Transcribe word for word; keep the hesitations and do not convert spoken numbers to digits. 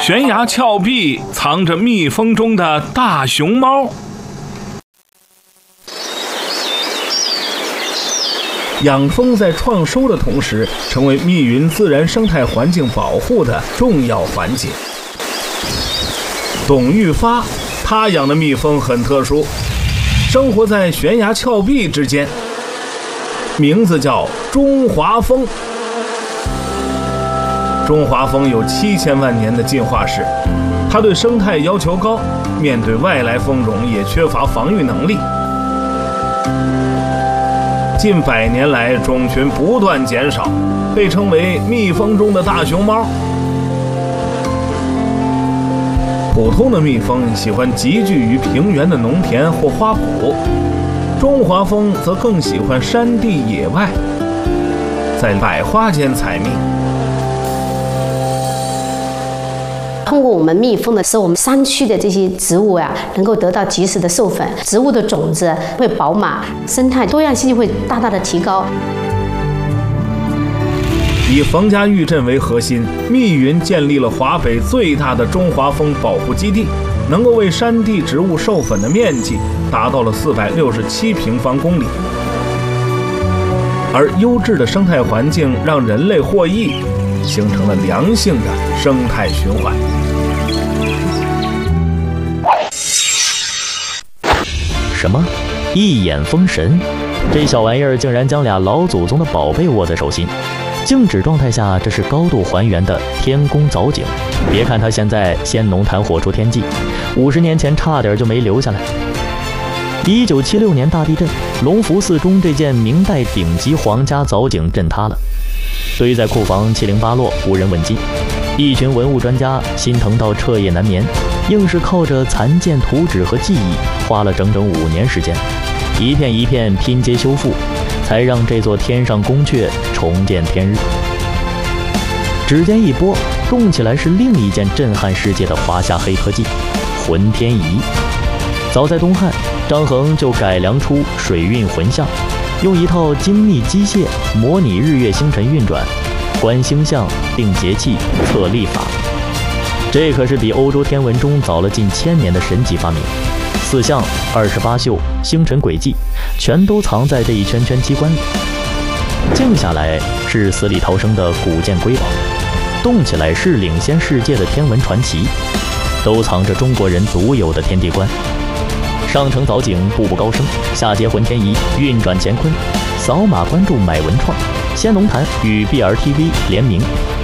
悬崖峭壁藏着蜜蜂中的大熊猫。养蜂在创收的同时，成为密云自然生态环境保护的重要环节。董玉发，他养的蜜蜂很特殊，生活在悬崖峭壁之间，名字叫中华蜂。中华蜂有七千万年的进化史，它对生态要求高，面对外来蜂种也缺乏防御能力。近百年来，种群不断减少，被称为蜜蜂中的大熊猫。普通的蜜蜂喜欢集聚于平原的农田或花圃，中华蜂则更喜欢山地野外，在百花间采蜜。 通过我们蜜蜂的使我们山区的这些植物啊，能够得到及时的授粉，植物的种子会饱满，生态多样性会大大的提高。 以冯家峪镇为核心，密云建立了华北最大的中华蜂保护基地，能够为山地植物授粉的面积达到了四百六十七平方公里。而优质的生态环境让人类获益，形成了良性的生态循环。 什么？一眼封神？这小玩意儿竟然将俩老祖宗的宝贝握在手心。静止状态下，这是高度还原的天宫藻井。别看它现在先农坛火出天际，五十年前差点就没留下来。一九七六年大地震，隆福寺中这件明代顶级皇家藻井震塌了，堆在库房七零八落，无人问津。一群文物专家心疼到彻夜难眠，硬是靠着残件图纸和记忆，花了整整五年时间，一片一片拼接修复，才让这座天上宫阙重见天日。指尖一拨，动起来是另一件震撼世界的华夏黑科技——浑天仪。早在东汉，张衡就改良出水运浑象，用一套精密机械模拟日月星辰运转，观星象、定节气、测历法。这可是比欧洲天文中早了近千年的神级发明。四象、二十八宿、星辰轨迹，全都藏在这一圈圈机关里。静下来是死里逃生的古剑瑰宝，动起来是领先世界的天文传奇，都藏着中国人独有的天地观。上承藻井，步步高升；下接浑天仪，运转乾坤。扫码关注买文创，先农坛与 B R T V 联名，